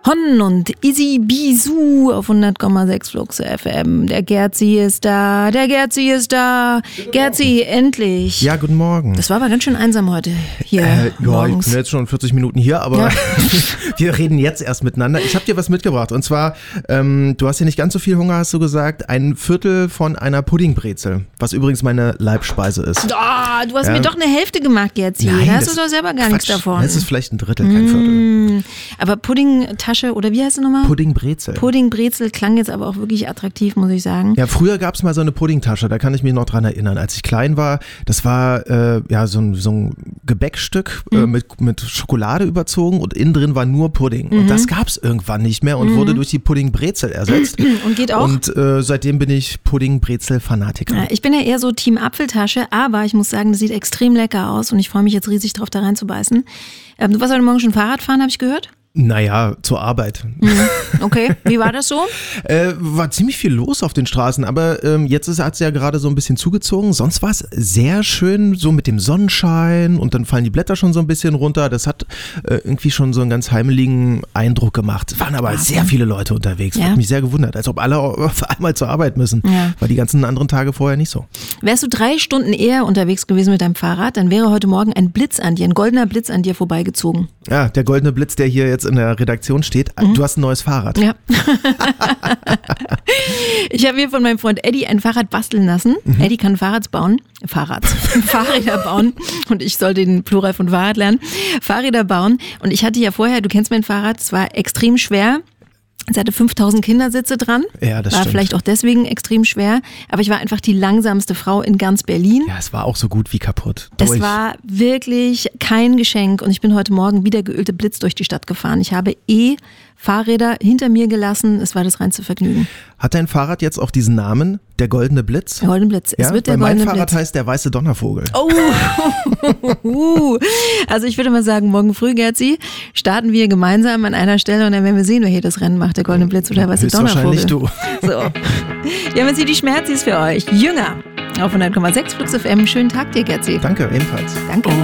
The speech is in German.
Hon und Easy Bisou auf 100,6 Flux FM. Der Gerzi ist da. Gerzi, endlich. Ja, guten Morgen. Das war aber ganz schön einsam heute hier morgens. Ich bin jetzt schon 40 Minuten hier, aber wir reden jetzt erst miteinander. Ich habe dir was mitgebracht und zwar, du hast ja nicht ganz so viel Hunger, hast du gesagt, ein Viertel von einer Puddingbrezel, was übrigens meine Leibspeise ist. Oh, du hast mir doch eine Hälfte gemacht, Gerzi. Nein, da hast du doch selber gar nichts davon. Es ist vielleicht ein Drittel, kein Viertel. Aber Puddingtasche, oder wie heißt es nochmal? Puddingbrezel. Puddingbrezel klang jetzt aber auch wirklich attraktiv, muss ich sagen. Ja, früher gab es mal so eine Puddingtasche, da kann ich mich noch dran erinnern. Als ich klein war, das war so ein Gebäckstück mit Schokolade überzogen und innen drin war nur Pudding. Und das gab es irgendwann nicht mehr und wurde durch die Puddingbrezel ersetzt. Und geht auch? Und seitdem bin ich Puddingbrezel-Fanatiker. Ja, ich bin ja eher so Team Apfeltasche, aber ich muss sagen, das sieht extrem lecker aus und ich freue mich jetzt riesig drauf, da reinzubeißen. Du warst heute Morgen schon Fahrrad fahren, habe ich gehört? Naja, zur Arbeit. Okay, wie war das so? War ziemlich viel los auf den Straßen, aber jetzt hat es ja gerade so ein bisschen zugezogen. Sonst war es sehr schön, so mit dem Sonnenschein und dann fallen die Blätter schon so ein bisschen runter. Das hat irgendwie schon so einen ganz heimeligen Eindruck gemacht. Es waren aber sehr viele Leute unterwegs. Ja. Hat mich sehr gewundert, als ob alle auf einmal zur Arbeit müssen. Ja. War die ganzen anderen Tage vorher nicht so. Wärst du 3 Stunden eher unterwegs gewesen mit deinem Fahrrad, dann wäre heute Morgen ein goldener Blitz an dir vorbeigezogen. Ja, der goldene Blitz, der hier jetzt in der Redaktion steht. Du hast ein neues Fahrrad. Ja. Ich habe mir von meinem Freund Eddie ein Fahrrad basteln lassen. Eddie kann Fahrräder bauen und ich soll den Plural von Fahrrad lernen. Fahrräder bauen und ich hatte ja vorher, du kennst mein Fahrrad, es war extrem schwer. Es hatte 5000 Kindersitze dran, ja, das war stimmt. Vielleicht auch deswegen extrem schwer, aber ich war einfach die langsamste Frau in ganz Berlin. Ja, es war auch so gut wie kaputt. Es war wirklich kein Geschenk und ich bin heute Morgen wie der geölte Blitz durch die Stadt gefahren. Ich habe Fahrräder hinter mir gelassen, es war das reinste Vergnügen. Hat dein Fahrrad jetzt auch diesen Namen, der goldene Blitz? Der goldene Blitz, ja? Es wird der Weil goldene mein Fahrrad Blitz. heißt der weiße Donnervogel. Oh, also ich würde mal sagen, morgen früh, Gerzi, starten wir gemeinsam an einer Stelle und dann werden wir sehen, wer hier das Rennen macht, der goldene Blitz oder der weiße Donnervogel. Höchstwahrscheinlich du. So. Wir haben jetzt hier die Schmerzis für euch. Jünger auf 100,6 Flux FM. Schönen Tag dir, Gerzi. Danke, ebenfalls. Danke.